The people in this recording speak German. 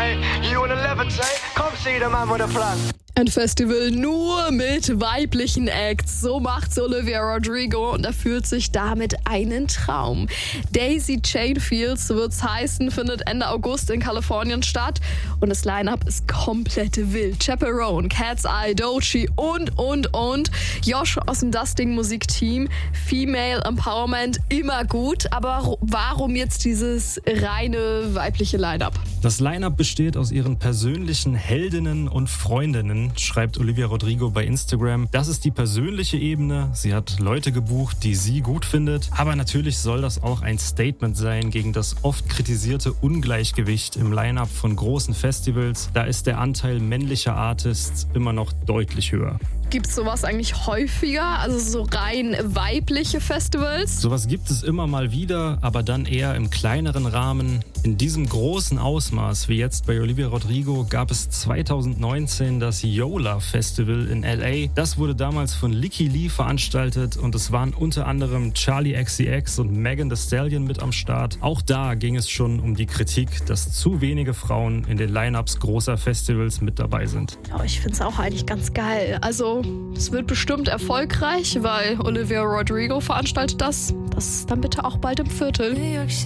Hey, you wanna levitate? Come see the man with a plan. Ein Festival nur mit weiblichen Acts. So macht's Olivia Rodrigo und erfüllt sich damit einen Traum. Daisy Chain Fields, so wird's heißen, findet Ende August in Kalifornien statt. Und das Line-Up ist komplett wild. Chaperone, Cat's Eye, Doechii und. Josh aus dem Dusting-Musikteam. Female Empowerment, immer gut. Aber warum jetzt dieses reine weibliche Line-Up? Das Line-Up besteht aus ihren persönlichen Heldinnen und Freundinnen, schreibt Olivia Rodrigo bei Instagram. Das ist die persönliche Ebene. Sie hat Leute gebucht, die sie gut findet. Aber natürlich soll das auch ein Statement sein gegen das oft kritisierte Ungleichgewicht im Line-Up von großen Festivals. Da ist der Anteil männlicher Artists immer noch deutlich höher. Gibt's sowas eigentlich häufiger? Also so rein weibliche Festivals? Sowas gibt es immer mal wieder, aber dann eher im kleineren Rahmen. In diesem großen Ausmaß wie jetzt bei Olivia Rodrigo gab es 2019 das Yola Festival in LA. Das wurde damals von Lykke Li veranstaltet und es waren unter anderem Charli XCX und Megan Thee Stallion mit am Start. Auch da ging es schon um die Kritik, dass zu wenige Frauen in den Line-Ups großer Festivals mit dabei sind. Oh, ich find's auch eigentlich ganz geil. Also, es wird bestimmt erfolgreich, weil Olivia Rodrigo veranstaltet das. Das dann bitte auch bald im Viertel.